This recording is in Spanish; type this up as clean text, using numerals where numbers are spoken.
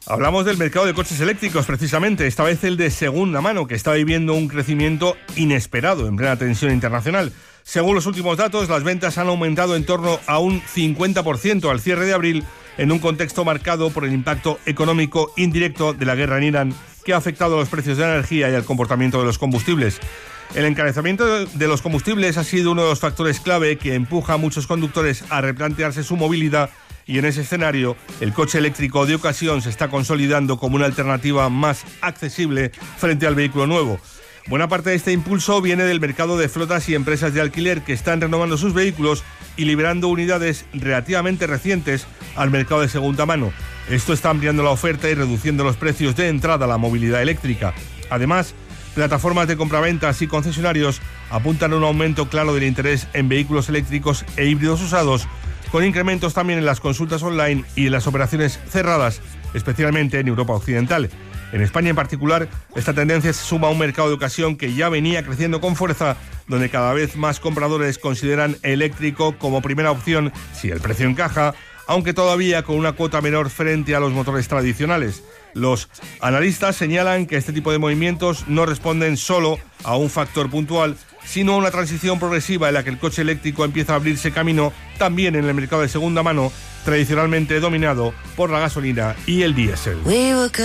Hablamos del mercado de coches eléctricos, precisamente, esta vez el de segunda mano, que está viviendo un crecimiento inesperado en plena tensión internacional. Según los últimos datos, las ventas han aumentado en torno a un 50% al cierre de abril, en un contexto marcado por el impacto económico indirecto de la guerra en Irán, que ha afectado a los precios de la energía y al comportamiento de los combustibles. El encarecimiento de los combustibles ha sido uno de los factores clave que empuja a muchos conductores a replantearse su movilidad, y en ese escenario el coche eléctrico de ocasión se está consolidando como una alternativa más accesible frente al vehículo nuevo. Buena parte de este impulso viene del mercado de flotas y empresas de alquiler que están renovando sus vehículos y liberando unidades relativamente recientes al mercado de segunda mano. Esto está ampliando la oferta y reduciendo los precios de entrada a la movilidad eléctrica. Además, plataformas de compraventas y concesionarios apuntan a un aumento claro del interés en vehículos eléctricos e híbridos usados, con incrementos también en las consultas online y en las operaciones cerradas, especialmente en Europa Occidental. En España en particular, esta tendencia se suma a un mercado de ocasión que ya venía creciendo con fuerza, donde cada vez más compradores consideran eléctrico como primera opción si el precio encaja, aunque todavía con una cuota menor frente a los motores tradicionales. Los analistas señalan que este tipo de movimientos no responden solo a un factor puntual, sino a una transición progresiva en la que el coche eléctrico empieza a abrirse camino también en el mercado de segunda mano, tradicionalmente dominado por la gasolina y el diésel.